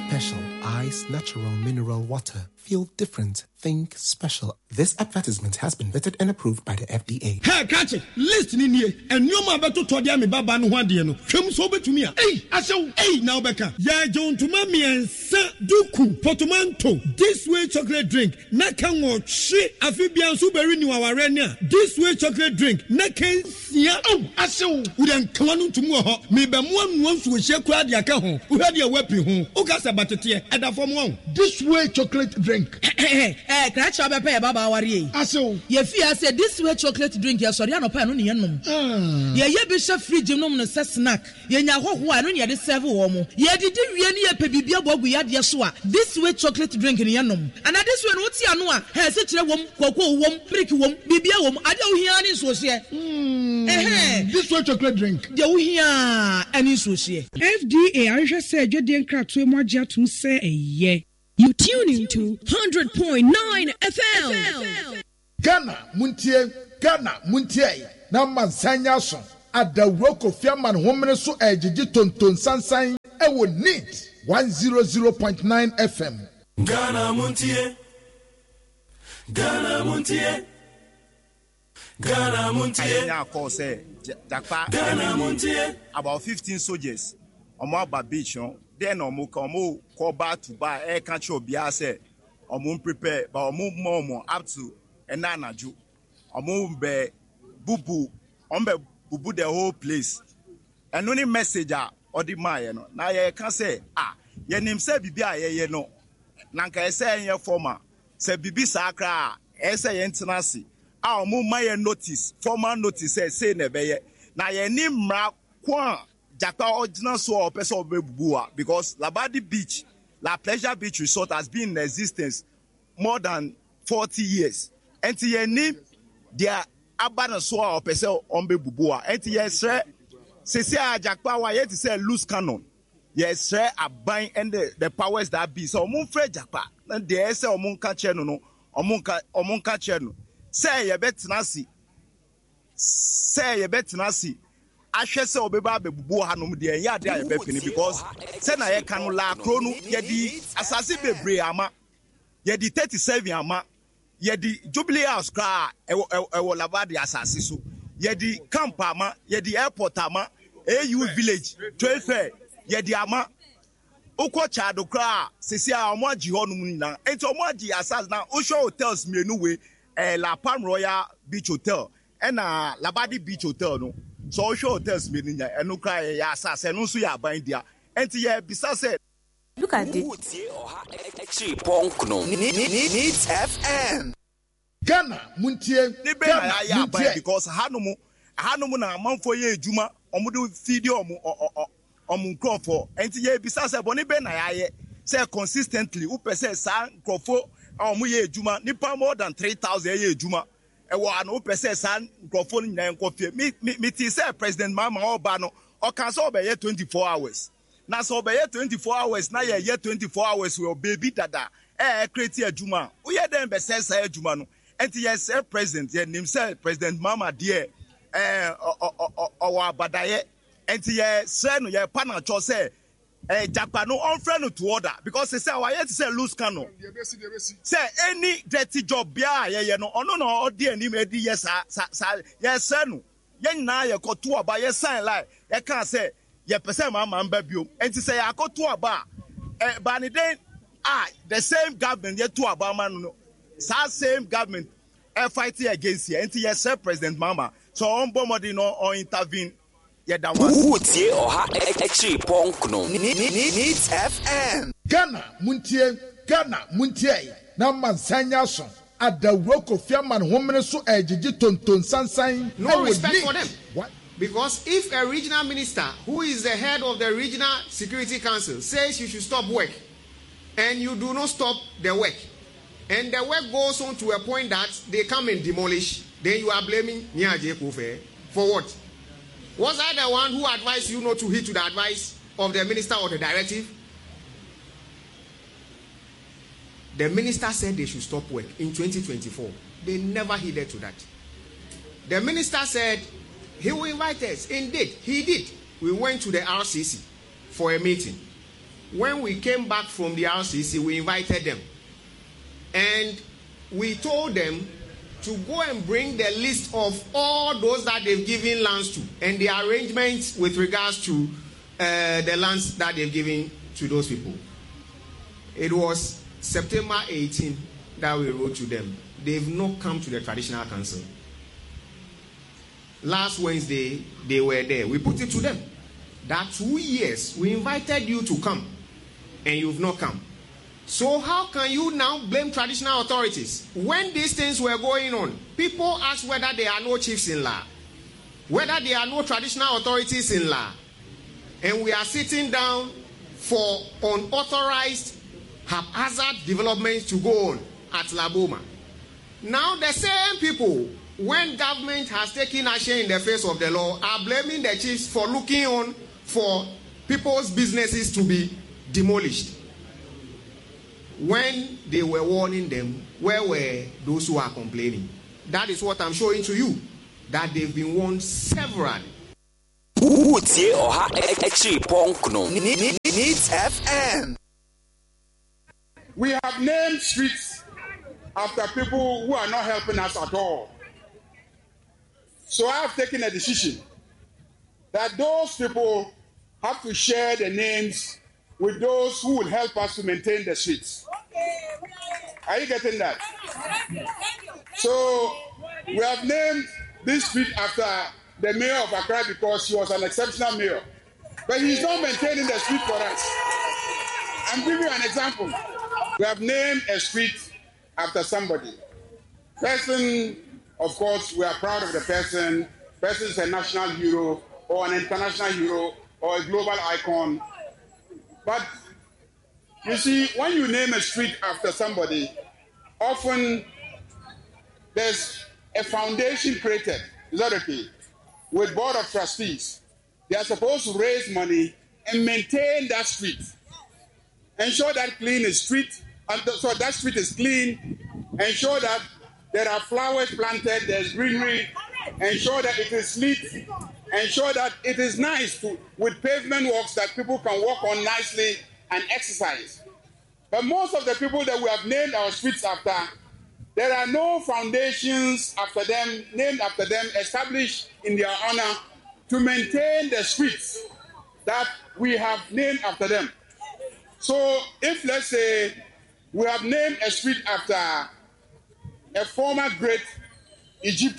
special. Ice Natural Mineral Water. Feel different. Think special. This advertisement has been vetted and approved by the FDA. Hey, catch it. Listen in here. And you ma beto to dia me baba no hwade no. Hwem so betumi a. Hey, asew. Hey, now beka. Ya John to mami ensa duku portmanteau. This way chocolate drink. Na kan wo hwe afibia so beri ni waware ne a. This way chocolate drink. Na kan sia. Oh, asew. Udan kwanu ntumu ho. Me be mo anu nsu hye kura de aka ho. Uhade e wapi ho. Ukasa batete. Eda fom ho. This way chocolate drink. Crash up pay baba wari. Aso. Ye fear say this way chocolate drink ya sorry no pay no ne yenom. Ye be chef fridge nom no say snack. Ye nya hoho a no ne de serve wo mo. Ye didi wie ne ye pe bibia bogu ya de so a. This way chocolate drink ne yenom. And this way no ti ano a, he se kire wom, koko wom, brick wom, bibia wom, ade wo hia ne so hye. This way chocolate drink. De wo hia ani so hye. FDA ahwe say adwede nkrato emu agye atum say eye. You tune into 100.9 FM. Ghana muntie na mansanya so adawroko fiaman homene so ejiji tonton sansan ewo neat 100.9 FM. Ghana muntie I call say Ghana muntie about 15 soldiers omo aba beach no. Then omo call back to buy air country obia say omo prepare but omo more up to enanaju omo be bubu bubu the whole place and only message or the my no na ye can say ye nim say bibia ye no na nka say ye former say bibi sakra say ye ntenase omo my notice formal notice say na be ye na ye nim mra kwa Japa original so person of because Labadi Beach, La Pleasure Beach Resort has been in existence more than 40 years. And to name their abandoned so or person on Bebua. And to yes, sir, say Japa, why yet to say loose cannon. Yes, sir, I bind and the powers that be. So Moon Fred Japa, and the essay or Moon Kacheno, or Moon Kacheno. Say ye bet Nasi. Say ye bet Nasi. Ahwe se obeba bebubu hanom de ya de ayebepini because se na ye kan la kronu ye di asase bebre ama ye di 37 ama ye di Jubilee House kra ewo Labadi asase so ye di camp ama ye di airport ama AU village 12 ye di ama ukwo chado kra sisi a omo agi honum na enti omo agi asase na Osho hotels mienu we La Palm Royal Beach Hotel na Labadi Beach Hotel no. So show test me ninya enu cry ya asase no so ya ban dia enti ye bisa say look at it Needs FM Ghana muntie ni be na ya ban because hanumu na amanfo ye ejuma omudu video omu nkrofo enti ye bisa say boni be na ya ye say consistently who person sa nkrofo omu ye ejuma nipa more than 3,000 ye ejuma ewo ano pese san nkrofo nyina nkofie me ti say President Mama Oba no o kan so obeye 24 hours na so obeye 24 hours na ye 24 hours we baby dada create adwuma wo ye dem be say say adwuma no enti yes president ye nim say President Mama there o abadaye enti ye say no ye pana cho say Japa no on friend to order because they say why yet say loose canon. Say any dirty job bia ye no ono no odi ani me di yes yes no. Ye na ye ko to aba ye sign like ye can say ye person mama mba biom. Enti say ya ko to aba ba ni den the same government ye to aba man no. Same government fighting against ye. Enti yes President Mama. So on bomodi no on intervene. Needs FM. Ghana muntie na mansanya so adawroko fiaman homene so ejiji tonton sansan no respect for them. What? Because if a regional minister who is the head of the regional security council says you should stop work and you do not stop the work and the work goes on to a point that they come and demolish, then you are blaming Nyaje Kofe for what? Was I the one who advised you not to heed to the advice of the minister or the directive? The minister said they should stop work in 2024. They never heeded to that. The minister said he will invite us. Indeed, he did. We went to the RCC for a meeting. when we came back from the RCC, we invited them. And we told them to go and bring the list of all those that they've given lands to and the arrangements with regards to the lands that they've given to those people. It was September 18 that we wrote to them. They've not come to the traditional council. Last Wednesday, they were there. We put it to them that 2 years we invited you to come and you've not come. So how can you now blame traditional authorities? When these things were going on, people asked whether there are no chiefs in La, whether there are no traditional authorities in La, and we are sitting down for unauthorized, haphazard developments to go on at La Boma. Now the same people, when government has taken action in the face of the law, are blaming the chiefs for looking on for people's businesses to be demolished. When they were warning them, where were those who are complaining? That is what I'm showing to you, that they've been warned severally. Needs FM. We have named streets after people who are not helping us at all. So I have taken a decision that those people have to share the names with those who will help us to maintain the streets. Are you getting that? So we have named this street after the mayor of Accra because he was an exceptional mayor. But he's not maintaining the street for us. I'm giving you an example. We have named a street after somebody. Person, of course, we are proud of the person. Person is a national hero or an international hero or a global icon. But you see, when you name a street after somebody, often there's a foundation created, is that okay, with board of trustees. They are supposed to raise money and maintain that street. Ensure that clean is street, so that street is clean. Ensure that there are flowers planted, there's greenery. Ensure that it is lit. Ensure that it is nice with pavement walks that people can walk on nicely and exercise. But most of the people that we have named our streets after, there are no foundations after them, named after them, established in their honor to maintain the streets that we have named after them. So if, let's say, we have named a street after a former great Egyptian